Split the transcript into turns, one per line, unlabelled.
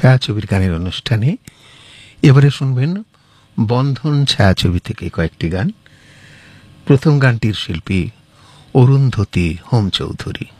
ছায়াছবির গানের অনুষ্ঠানে এবারে শুনবেন বন্ধন ছায়াছবি থেকে কয়েকটি গান। প্রথম গানটির শিল্পী অরুন্ধতী হোম চৌধুরী।